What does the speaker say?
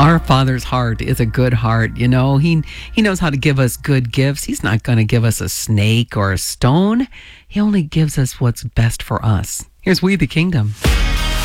Our Father's heart is a good heart. He knows how to give us good gifts. He's not going to give us a snake or a stone. He only gives us what's best for us. Here's We the Kingdom.